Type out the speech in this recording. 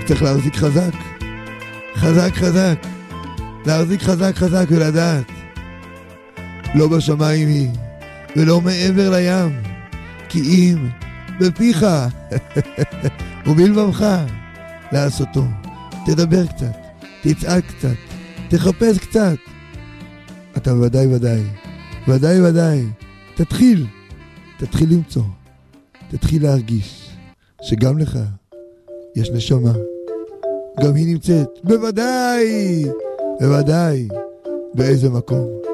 רק צריך להחזיק חזק. חזק חזק. להחזיק חזק חזק ולדעת. לא בשמיים היא, ולא מעבר לים. כי אם בפיך ובלבבך לעשותו. תדבר קצת, תצעק קצת, תחפש קצת. אתה ודאי ודאי, ודאי ודאי, תתחיל למצוא, תתחיל להרגיש שגם לך יש נשמה, גם היא נמצאת, בוודאי, בוודאי, באיזה מקום.